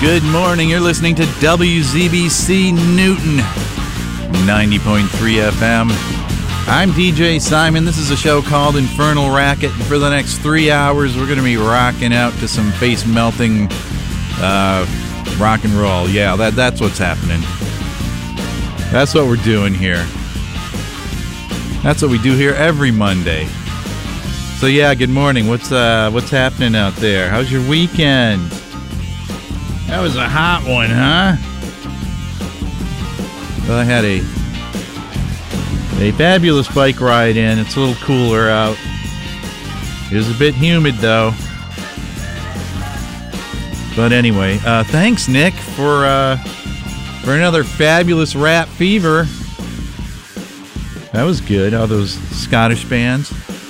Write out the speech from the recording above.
Good morning. You're listening to WZBC Newton, 90.3 FM. I'm DJ Simon. This is a show called Infernal Racket. And for the next 3 hours, we're going to be rocking out to some face-melting rock and roll. Yeah, that's what's happening. That's what we're doing here. That's what we do here every Monday. So yeah, good morning. What's happening out there? How's your weekend? That was a hot one, huh? Well, I had a fabulous bike ride in. It's a little cooler out. It was a bit humid though. But anyway, thanks Nick for another fabulous Rap Fever. That was good. All those Scottish bands.